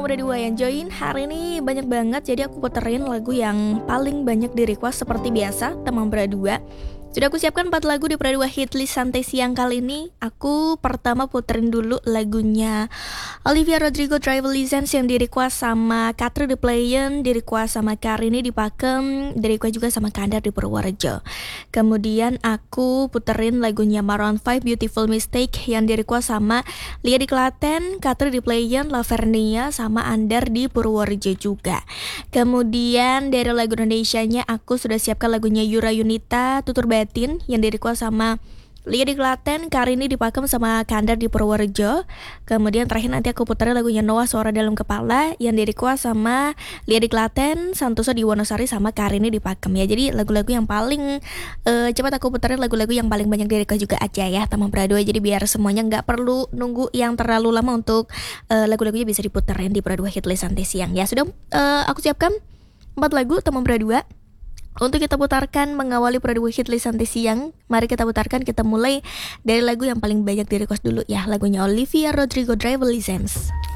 berdua yang join hari ini banyak banget, jadi aku puterin lagu yang paling banyak di request seperti biasa, teman berdua. Sudah aku siapkan 4 lagu di Pradua Hitlist Santai Siang kali ini. Aku pertama puterin dulu lagunya Olivia Rodrigo Travel License yang di-request sama Katri The Playen, di-request sama Karini di Pakem, di-request juga sama Kandar di Purworejo. Kemudian aku puterin lagunya Maroon 5 Beautiful Mistake yang di-request sama Lia di Klaten, Katri di Playen, Lavernia sama Andar di Purworejo juga. Kemudian dari lagu Indonesianya aku sudah siapkan lagunya Yura Yunita Tutur Batin yang di-request sama Lia di Klaten, Karini di Pakem sama Kandar di Purworejo. Kemudian terakhir nanti aku puterin lagunya Noah Suara Dalam Kepala yang di-request sama Lia di Klaten, Santoso di Wonosari sama Karini di Pakem ya. Jadi lagu-lagu yang paling cepat aku puterin lagu-lagu yang paling banyak di-request juga aja ya teman Pradua. Jadi biar semuanya nggak perlu nunggu yang terlalu lama untuk lagu-lagunya bisa diputerin di Pradua Hitlist Santai Siang ya. Sudah aku siapkan 4 lagu teman Pradua untuk kita putarkan mengawali Pradua Hitlist Santai Siang. Mari kita putarkan, kita mulai dari lagu yang paling banyak di request dulu ya, lagunya Olivia Rodrigo Travel License.